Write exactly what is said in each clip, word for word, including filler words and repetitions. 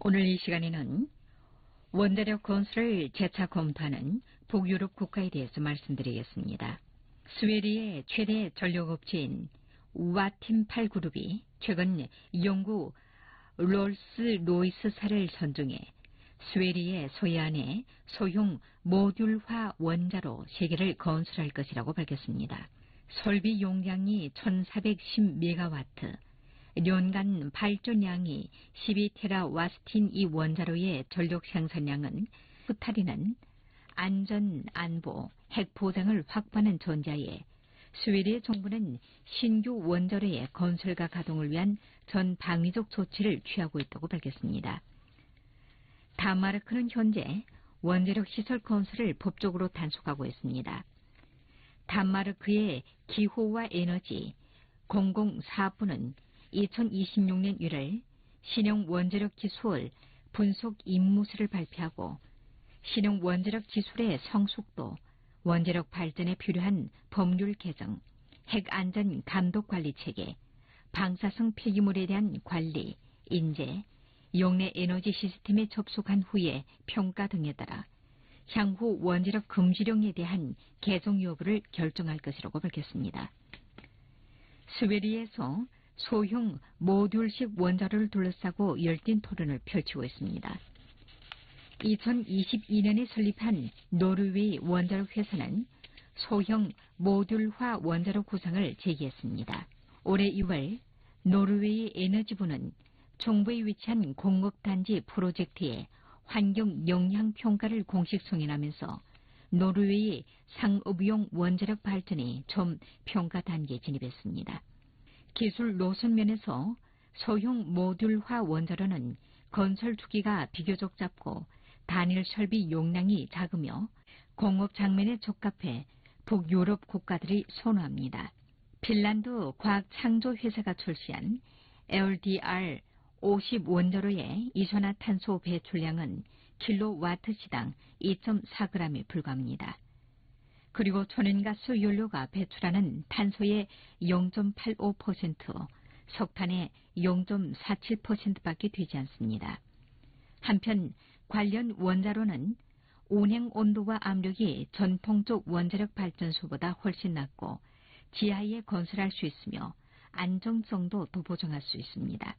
오늘 이 시간에는 원자력 건설을 재차 검토하는 북유럽 국가에 대해서 말씀드리겠습니다. 스웨리의 최대 전력업체인 와팀팔 그룹이 최근 영국 롤스로이스사를 선종해 스웨리의 서해안에 소형 모듈화 원자로 세 개를 건설할 것이라고 밝혔습니다. 설비 용량이 천사백십 메가와트, 연간 발전량이 십이 테라와트인 이 원자로의 전력 생산량은 후타리는 안전, 안보, 핵 보장을 확보하는 전자에 스웨덴 정부는 신규 원자로의 건설과 가동을 위한 전 방위적 조치를 취하고 있다고 밝혔습니다. 단마르크는 현재 원자력 시설 건설을 법적으로 단속하고 있습니다. 단마르크의 기후와 에너지 공공사업부는 이천이십육 년 일월 신형 원자력 기술 분석 임무서를 발표하고 신형 원자력 기술의 성숙도, 원자력 발전에 필요한 법률 개정, 핵안전 감독 관리 체계, 방사성 폐기물에 대한 관리, 인재, 용내 에너지 시스템에 접속한 후에 평가 등에 따라 향후 원자력 금지령에 대한 개정 여부를 결정할 것이라고 밝혔습니다. 스웨리에서 소형 모듈식 원자로를 둘러싸고 열띤 토론을 펼치고 있습니다. 이천이십이 년에 설립한 노르웨이 원자력 회사는 소형 모듈화 원자로 구상을 제기했습니다. 올해 이월 노르웨이 에너지부는 정부에 위치한 공업단지 프로젝트의 환경 영향 평가를 공식 승인하면서 노르웨이 상업용 원자력 발전이 좀 평가 단계에 진입했습니다. 기술 노선면에서 소형 모듈화 원자로는 건설 주기가 비교적 짧고 단일 설비 용량이 작으며 공업 장면에 적합해 북유럽 국가들이 선호합니다. 핀란드 과학창조회사가 출시한 엘디알 오십 원자로의 이산화탄소 배출량은 킬로와트시당 이 점 사 그램에 불과합니다. 그리고 천연가스 연료가 배출하는 탄소의 영 점 팔오 퍼센트, 석탄의 영 점 사칠 퍼센트밖에 되지 않습니다. 한편 관련 원자로는 운행 온도와 압력이 전통적 원자력 발전소보다 훨씬 낮고 지하에 건설할 수 있으며 안정성도 더 보장할 수 있습니다.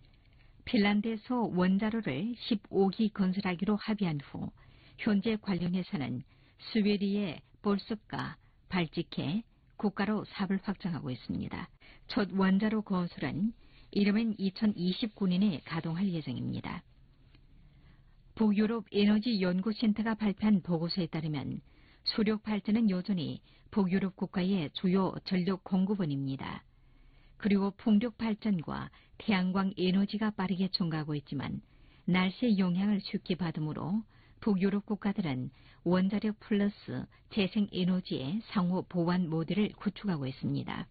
핀란드에서 원자로를 십오 기 건설하기로 합의한 후 현재 관련 회사는 스웨리의 볼스카, 발직해 국가로 사업을 확장하고 있습니다. 첫 원자로 건설은 이르면 이천이십구 년에 가동할 예정입니다. 북유럽 에너지 연구센터가 발표한 보고서에 따르면 수력 발전은 여전히 북유럽 국가의 주요 전력 공급원입니다. 그리고 풍력 발전과 태양광 에너지가 빠르게 증가하고 있지만 날씨의 영향을 쉽게 받으므로 북유럽 국가들은 원자력 플러스 재생에너지의 상호 보완 모델을 구축하고 있습니다.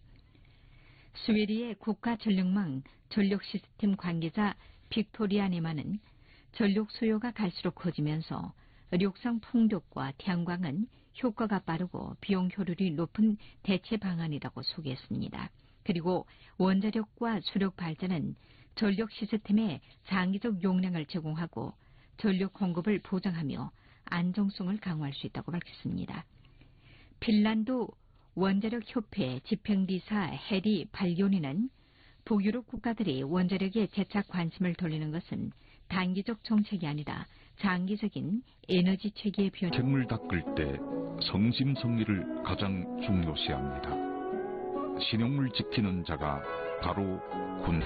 스웨리의 국가전력망 전력시스템 관계자 빅토리아 네마는 전력 수요가 갈수록 커지면서 력상 풍력과 태양광은 효과가 빠르고 비용 효율이 높은 대체 방안이라고 소개했습니다. 그리고 원자력과 수력 발전은 전력 시스템에 장기적 용량을 제공하고 전력 공급을 보장하며 안정성을 강화할 수 있다고 밝혔습니다. 핀란드 원자력협회 집행비서 해리 발요니는 북유럽 국가들이 원자력에 재차 관심을 돌리는 것은 단기적 정책이 아니라 장기적인 에너지 체계의 변화. 쟁을 닦을 때 성심성의를 가장 중요시합니다. 신용을 지키는 자가 바로 군.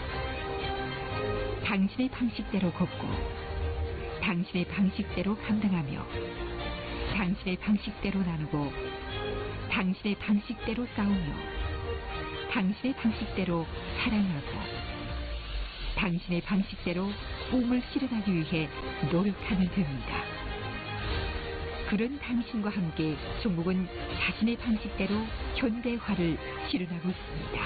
당신의 방식대로 걷고 당신의 방식대로 감당하며 당신의 방식대로 나누고 당신의 방식대로 싸우며 당신의 방식대로 사랑하고 당신의 방식대로 꿈을 실현하기 위해 노력하면 됩니다. 그런 당신과 함께 중국은 자신의 방식대로 현대화를 실현하고 있습니다.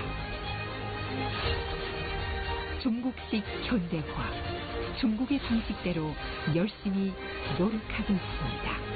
중국식 현대화, 중국의 방식대로 열심히 노력하고 있습니다.